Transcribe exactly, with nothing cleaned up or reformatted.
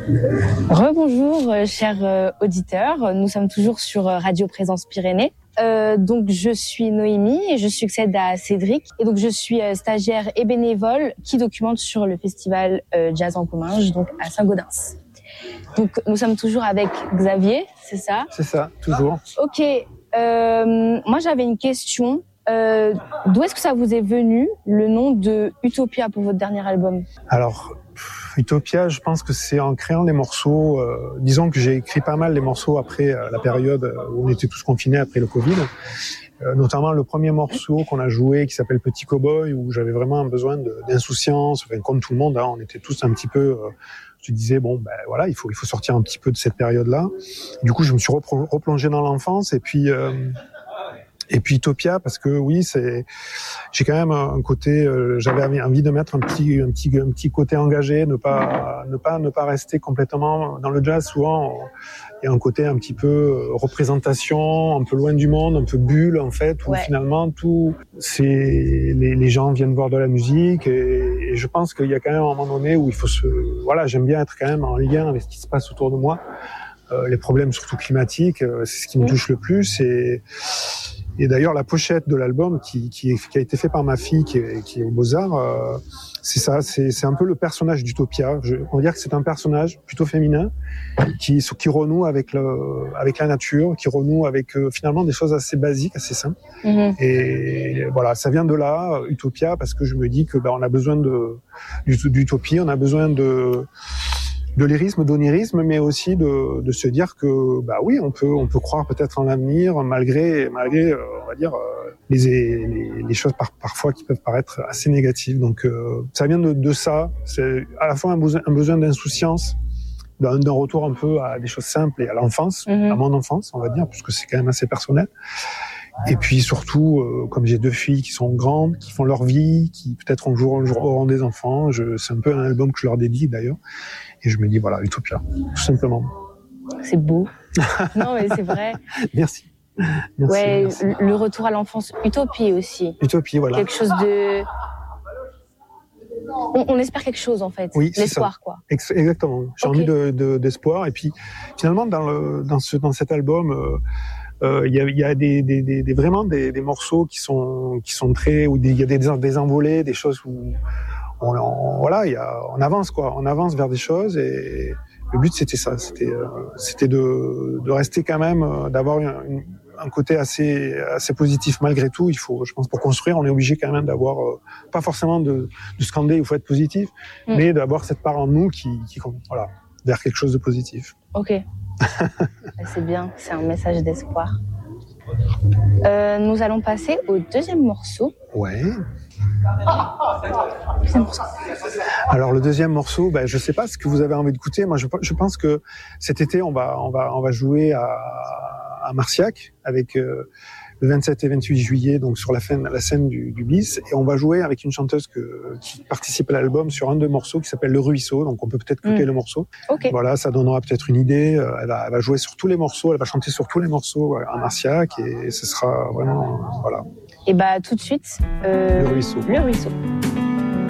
Rebonjour, euh, chers euh, auditeurs. Nous sommes toujours sur euh, Radio Présence Pyrénées. Euh, donc, je suis Noémie et je succède à Cédric. Et donc, je suis euh, stagiaire et bénévole qui documente sur le festival euh, Jazz en Comminges, donc à Saint-Gaudens. Donc, nous sommes toujours avec Xavier, c'est ça ? C'est ça, toujours. Ok. Euh, moi, j'avais une question. Euh, d'où est-ce que ça vous est venu, le nom de Utopia pour votre dernier album ? Alors, Utopia, je pense que c'est en créant les morceaux, euh, disons que j'ai écrit pas mal les morceaux après euh, la période où on était tous confinés après le Covid, euh, notamment le premier morceau qu'on a joué qui s'appelle Petit Cowboy, où j'avais vraiment un besoin de, d'insouciance, enfin, comme tout le monde, hein, on était tous un petit peu... Euh, je disais, bon, ben voilà, il faut, il faut sortir un petit peu de cette période-là. Du coup, je me suis repro- replongé dans l'enfance et puis... Euh, Et puis Utopia, parce que oui, c'est, j'ai quand même un côté, euh, j'avais envie de mettre un petit, un petit, un petit côté engagé, ne pas, ne pas, ne pas rester complètement dans le jazz. Souvent, il y a un côté un petit peu représentation, un peu loin du monde, un peu bulle en fait, où ouais. Finalement tout, c'est, les, les gens viennent voir de la musique et, et je pense qu'il y a quand même un moment donné où il faut se, voilà, j'aime bien être quand même en lien avec ce qui se passe autour de moi. Euh, les problèmes surtout climatiques, euh, c'est ce qui me touche le plus et Et d'ailleurs, la pochette de l'album qui, qui, qui a été fait par ma fille, qui est, qui est aux Beaux-Arts, euh, c'est ça, c'est, c'est un peu le personnage d'Utopia. Je, on va dire que c'est un personnage plutôt féminin qui, qui renoue avec, le, avec la nature, qui renoue avec euh, finalement des choses assez basiques, assez simples. Mm-hmm. Et voilà, ça vient de là, Utopia, parce que je me dis que ben, on a besoin de, d'utopie, on a besoin de... de lyrisme, d'onirisme, mais aussi de, de se dire que bah oui, on peut on peut croire peut-être en l'avenir malgré malgré euh, on va dire euh, les, les les choses par, parfois qui peuvent paraître assez négatives. Donc euh, ça vient de, de ça. C'est à la fois un besoin, un besoin d'insouciance, d'un, d'un retour un peu à des choses simples et à l'enfance, mm-hmm. à mon enfance, on va dire, puisque c'est quand même assez personnel. Et puis surtout, euh, comme j'ai deux filles qui sont grandes, qui font leur vie, qui peut-être un jour un jour auront des enfants, je, c'est un peu un album que je leur dédie d'ailleurs. Et je me dis, voilà, Utopia, tout simplement. C'est beau. Non, mais c'est vrai. Merci. Merci, ouais, merci. Le retour à l'enfance, utopie aussi. Utopie, voilà. Quelque chose de... On, on espère quelque chose, en fait. Oui, l'espoir, c'est ça. Quoi. Ex- exactement. J'ai okay. envie de, de, d'espoir. Et puis, finalement, dans, le, dans, ce, dans cet album... Euh, il euh, y a, y a des, des, des, des vraiment des, des morceaux qui sont qui sont très où il y a des, des envolées, des choses où on, on voilà, il y a on avance quoi, on avance vers des choses et le but c'était ça, c'était euh, c'était de de rester quand même, euh, d'avoir une, une, un côté assez assez positif malgré tout. Il faut, je pense, pour construire, on est obligé quand même d'avoir euh, pas forcément de, de scander il faut être positif, mmh. mais d'avoir cette part en nous qui qui voilà vers quelque chose de positif. Ok. C'est bien, c'est un message d'espoir. Euh, nous allons passer au deuxième morceau. Ouais. Deuxième morceau. Alors le deuxième morceau, ben je sais pas ce que vous avez envie d'écouter. Moi, je, je pense que cet été, on va on va on va jouer à, à Marciac avec euh, le vingt-sept et vingt-huit juillet, donc sur la scène, la scène du, du Bis, et on va jouer avec une chanteuse que, qui participe à l'album sur un des morceaux qui s'appelle Le Ruisseau, donc on peut peut-être écouter mmh. le morceau. Okay. Voilà, ça donnera peut-être une idée. Elle va, elle va jouer sur tous les morceaux, elle va chanter sur tous les morceaux à Marciac, et ce sera vraiment, voilà. Et bah tout de suite, euh, Le Ruisseau. Le Ruisseau.